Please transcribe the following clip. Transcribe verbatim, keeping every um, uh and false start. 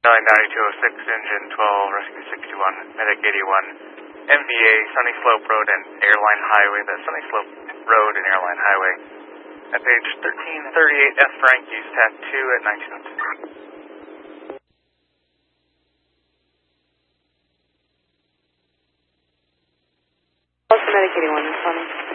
Charlie ninety-two oh six, engine twelve, rescue sixty-one, medic eighty-one, M V A, Sunny Slope Road and Airline Highway, the Sunny Slope Road and Airline Highway. At page thirteen thirty-eight F Frankie's, Tat two at nineteen oh two. What's the medic eighty-one, Sunny?